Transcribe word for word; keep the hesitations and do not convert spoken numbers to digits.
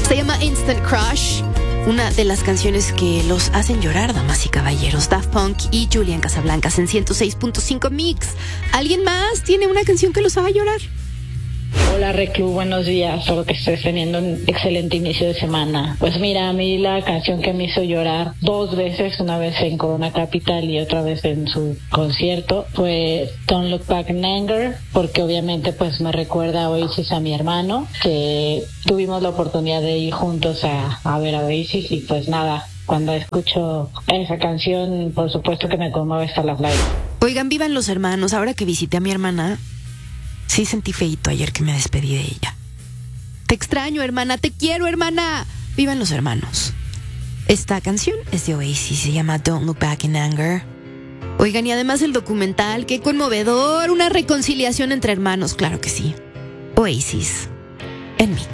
Se llama Instant Crush, una de las canciones que los hacen llorar, damas y caballeros. Daft Punk y Julián Casablancas en ciento seis punto cinco Mix. ¿Alguien más tiene una canción que los haga llorar? Hola Reclu, buenos días, espero que estés teniendo un excelente inicio de semana. Pues mira, a mí la canción que me hizo llorar dos veces, una vez en Corona Capital y otra vez en su concierto, fue Don't Look Back in Anger, porque obviamente pues me recuerda a Oasis, a mi hermano, que tuvimos la oportunidad de ir juntos a, a ver a Oasis, y pues nada, cuando escucho esa canción, por supuesto que me conmueve hasta las lágrimas. Oigan, vivan los hermanos. Ahora que visité a mi hermana, sí sentí feíto ayer que me despedí de ella. Te extraño, hermana, te quiero, hermana. Vivan los hermanos. Esta canción es de Oasis, se llama Don't Look Back in Anger. Oigan, y además el documental, qué conmovedor, una reconciliación entre hermanos, claro que sí. Oasis, en mí.